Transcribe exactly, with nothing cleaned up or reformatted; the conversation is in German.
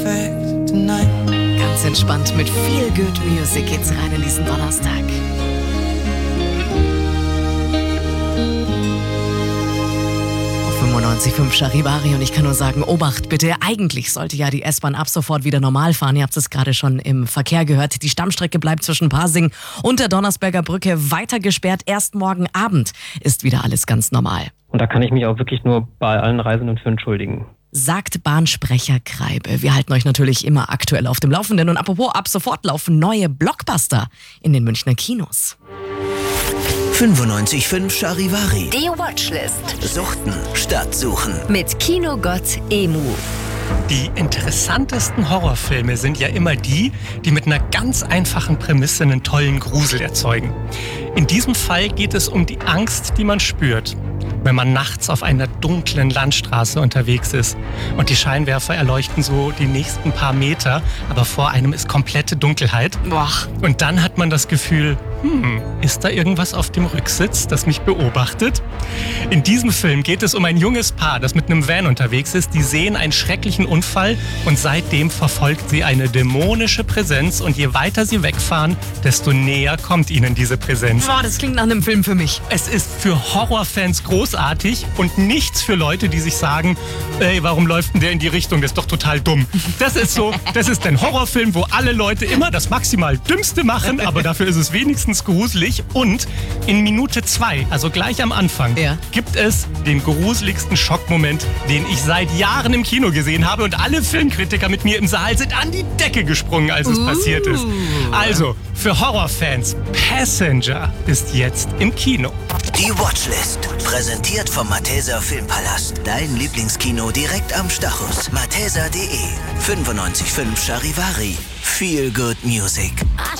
Ganz entspannt mit viel Good Music geht's rein in diesen Donnerstag. fünfundneunzig Komma fünf Charivari und ich kann nur sagen, Obacht bitte. Eigentlich sollte ja die S-Bahn ab sofort wieder normal fahren. Ihr habt es gerade schon im Verkehr gehört. Die Stammstrecke bleibt zwischen Pasing und der Donnersberger Brücke weiter gesperrt. Erst morgen Abend ist wieder alles ganz normal. Und da kann ich mich auch wirklich nur bei allen Reisenden für entschuldigen. Sagt Bahnsprecher Kreibe. Wir halten euch natürlich immer aktuell auf dem Laufenden. Und apropos, ab sofort laufen neue Blockbuster in den Münchner Kinos. fünfundneunzig Komma fünf Charivari. Die Watchlist. Suchten statt suchen. Mit Kinogott Emu. Die interessantesten Horrorfilme sind ja immer die, die mit einer ganz einfachen Prämisse einen tollen Grusel erzeugen. In diesem Fall geht es um die Angst, die man spürt, wenn man nachts auf einer dunklen Landstraße unterwegs ist und die Scheinwerfer erleuchten so die nächsten paar Meter, aber vor einem ist komplette Dunkelheit. Boah. Und dann hat man das Gefühl, hm, ist da irgendwas auf dem Rücksitz, das mich beobachtet? In diesem Film geht es um ein junges Paar, das mit einem Van unterwegs ist. Die sehen einen schrecklichen Unfall und seitdem verfolgt sie eine dämonische Präsenz. Und je weiter sie wegfahren, desto näher kommt ihnen diese Präsenz. Boah, das klingt nach einem Film für mich. Es ist für Horrorfans großartig und nichts für Leute, die sich sagen, ey, warum läuft denn der in die Richtung? Das ist doch total dumm. Das ist so, das ist ein Horrorfilm, wo alle Leute immer das maximal Dümmste machen, aber dafür ist es wenigstens gruselig. Und in Minute zwei, also gleich am Anfang, ja. gibt es den gruseligsten Schockmoment, den ich seit Jahren im Kino gesehen habe. Und alle Filmkritiker mit mir im Saal sind an die Decke gesprungen, als es uh. passiert ist. Also, für Horrorfans, Passenger ist jetzt im Kino. Die Watchlist. Präsentiert vom Malteser Filmpalast. Dein Lieblingskino direkt am Stachus. malteser punkt de. fünfundneunzig Komma fünf Charivari. Feel good music.